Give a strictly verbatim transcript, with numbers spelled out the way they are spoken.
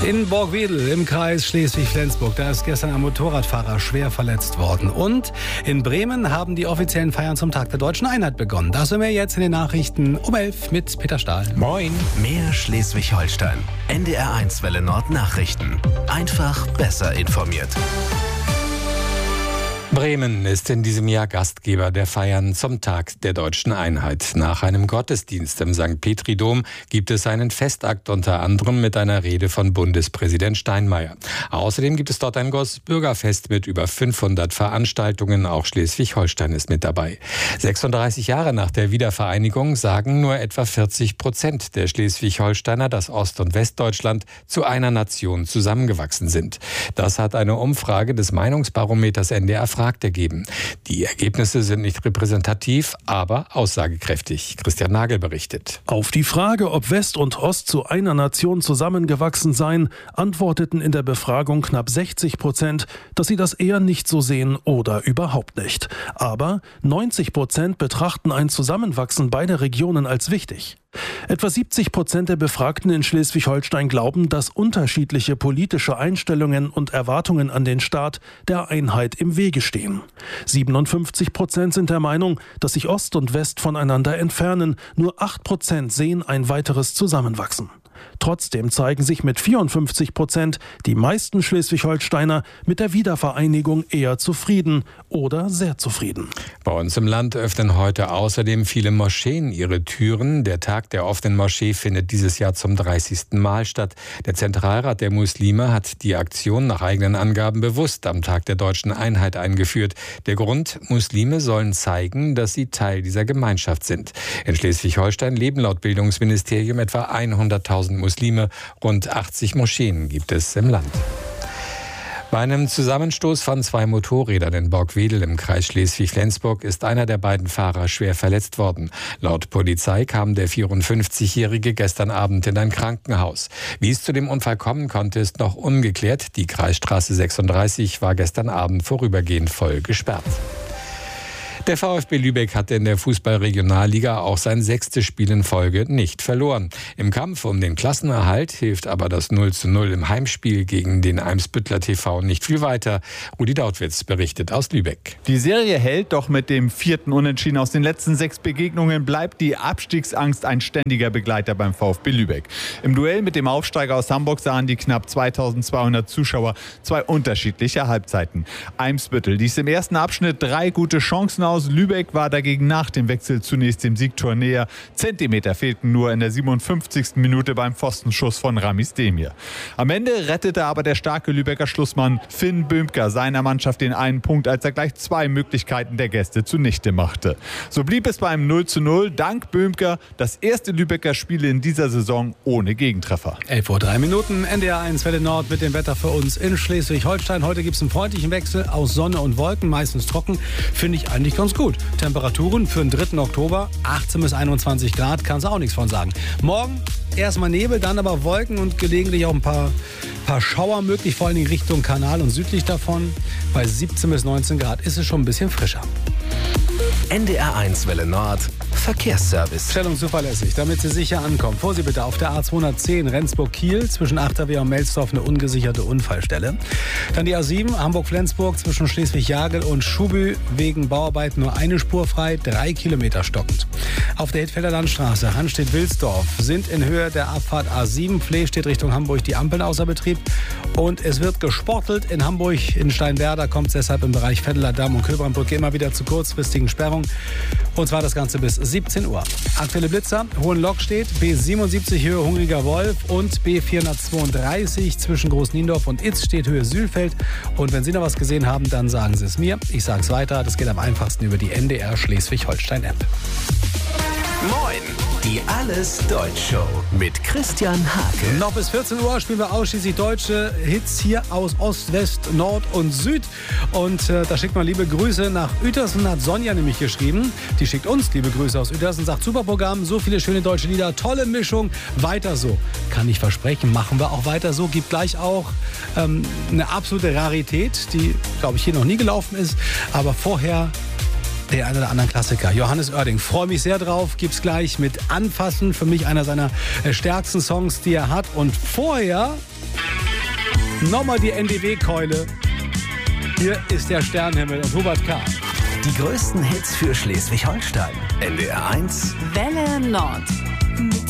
In Borgwedel im Kreis Schleswig-Flensburg, da ist gestern ein Motorradfahrer schwer verletzt worden. Und in Bremen haben die offiziellen Feiern zum Tag der Deutschen Einheit begonnen. Das hören wir jetzt in den Nachrichten um elf mit Peter Stahl. Moin. Mehr Schleswig-Holstein. N D R eins Welle Nord Nachrichten. Einfach besser informiert. Bremen ist in diesem Jahr Gastgeber der Feiern zum Tag der Deutschen Einheit. Nach einem Gottesdienst im Sankt Petri-Dom gibt es einen Festakt, unter anderem mit einer Rede von Bundespräsident Steinmeier. Außerdem gibt es dort ein großes Bürgerfest mit über fünfhundert Veranstaltungen. Auch Schleswig-Holstein ist mit dabei. sechsunddreißig Jahre nach der Wiedervereinigung sagen nur etwa vierzig Prozent der Schleswig-Holsteiner, dass Ost- und Westdeutschland zu einer Nation zusammengewachsen sind. Das hat eine Umfrage des Meinungsbarometers N D R ergeben. Die Ergebnisse sind nicht repräsentativ, aber aussagekräftig. Christian Nagel berichtet. Auf die Frage, ob West und Ost zu einer Nation zusammengewachsen seien, antworteten in der Befragung knapp sechzig Prozent, dass sie das eher nicht so sehen oder überhaupt nicht. Aber neunzig Prozent betrachten ein Zusammenwachsen beider Regionen als wichtig. Etwa siebzig Prozent der Befragten in Schleswig-Holstein glauben, dass unterschiedliche politische Einstellungen und Erwartungen an den Staat der Einheit im Wege stehen. siebenundfünfzig Prozent sind der Meinung, dass sich Ost und West voneinander entfernen. Nur acht Prozent sehen ein weiteres Zusammenwachsen. Trotzdem zeigen sich mit vierundfünfzig Prozent die meisten Schleswig-Holsteiner mit der Wiedervereinigung eher zufrieden oder sehr zufrieden. Bei uns im Land öffnen heute außerdem viele Moscheen ihre Türen. Der Tag der offenen Moschee findet dieses Jahr zum dreißigsten Mal statt. Der Zentralrat der Muslime hat die Aktion nach eigenen Angaben bewusst am Tag der Deutschen Einheit eingeführt. Der Grund: Muslime sollen zeigen, dass sie Teil dieser Gemeinschaft sind. In Schleswig-Holstein leben laut Bildungsministerium etwa hunderttausend Muslime. Rund achtzig Moscheen gibt es im Land. Bei einem Zusammenstoß von zwei Motorrädern in Borgwedel im Kreis Schleswig-Flensburg ist einer der beiden Fahrer schwer verletzt worden. Laut Polizei kam der vierundfünfzigjährige gestern Abend in ein Krankenhaus. Wie es zu dem Unfall kommen konnte, ist noch ungeklärt. Die Kreisstraße sechsunddreißig war gestern Abend vorübergehend voll gesperrt. Der VfB Lübeck hatte in der Fußball-Regionalliga auch sein sechstes Spiel in Folge nicht verloren. Im Kampf um den Klassenerhalt hilft aber das null zu null im Heimspiel gegen den Eimsbüttler T V nicht viel weiter. Rudi Dautwitz berichtet aus Lübeck. Die Serie hält, doch mit dem vierten Unentschieden aus den letzten sechs Begegnungen bleibt die Abstiegsangst ein ständiger Begleiter beim VfB Lübeck. Im Duell mit dem Aufsteiger aus Hamburg sahen die knapp zweitausendzweihundert Zuschauer zwei unterschiedliche Halbzeiten. Eimsbüttel ließ im ersten Abschnitt drei gute Chancen aus. Lübeck war dagegen nach dem Wechsel zunächst dem Siegtor näher. Zentimeter fehlten nur in der siebenundfünfzigsten Minute beim Pfostenschuss von Ramis Demir. Am Ende rettete aber der starke Lübecker Schlussmann Finn Böhmker seiner Mannschaft den einen Punkt, als er gleich zwei Möglichkeiten der Gäste zunichte machte. So blieb es beim null zu null. Dank Böhmker das erste Lübecker Spiel in dieser Saison ohne Gegentreffer. elf Uhr drei Minuten, N D R eins Welle Nord mit dem Wetter für uns in Schleswig-Holstein. Heute gibt es einen freundlichen Wechsel aus Sonne und Wolken, meistens trocken. Finde ich eigentlich ganz gut. Temperaturen für den dritten Oktober, achtzehn bis einundzwanzig Grad, kannst du auch nichts von sagen. Morgen erstmal Nebel, dann aber Wolken und gelegentlich auch ein paar, paar Schauer möglich, vor allem Richtung Kanal und südlich davon. Bei siebzehn bis neunzehn Grad ist es schon ein bisschen frischer. N D R eins Welle Nord Verkehrsservice. Stellung zuverlässig, damit Sie sicher ankommen. Vorsicht bitte auf der A zweihundertzehn Rendsburg-Kiel zwischen Achterwehr und Melsdorf eine ungesicherte Unfallstelle. Dann die A sieben Hamburg-Flensburg zwischen Schleswig-Jagel und Schubü wegen Bauarbeiten nur eine Spur frei, drei Kilometer stockend. Auf der Hittfelder Landstraße Hanstedt-Wilsdorf sind in Höhe der Abfahrt A sieben Flehstedt Richtung Hamburg die Ampeln außer Betrieb und es wird gesportelt. In Hamburg, in Steinwerder kommt es deshalb im Bereich Vetteler Damm und Köbrandbrücke immer wieder zu kurzfristigen Sperrungen. Und zwar das Ganze bis siebzehn Uhr. Aktuelle Blitzer, Hohenlockstedt, B siebenundsiebzig Höhe Hungriger Wolf und B vierhundertzweiunddreißig zwischen Großniendorf und Itz steht Höhe Sülfeld. Und wenn Sie noch was gesehen haben, dann sagen Sie es mir. Ich sage es weiter. Das geht am einfachsten über die N D R Schleswig-Holstein-App. Moin, die Alles Deutsch Show mit Christian Hake. Noch bis vierzehn Uhr spielen wir ausschließlich deutsche Hits hier aus Ost, West, Nord und Süd. Und äh, da schickt man liebe Grüße nach Uetersen, hat Sonja nämlich geschrieben. Die schickt uns liebe Grüße aus Uetersen, sagt super Programm, so viele schöne deutsche Lieder, tolle Mischung, weiter so. Kann ich versprechen, machen wir auch weiter so. Gibt gleich auch ähm, eine absolute Rarität, die, glaube ich, hier noch nie gelaufen ist. Aber vorher der eine oder anderen Klassiker. Johannes Oerding, freue mich sehr drauf. Gibt's gleich mit Anfassen. Für mich einer seiner stärksten Songs, die er hat. Und vorher Nochmal die N D W-Keule. Hier ist der Sternenhimmel und Hubert K. Die größten Hits für Schleswig-Holstein. N D R eins Welle Nord.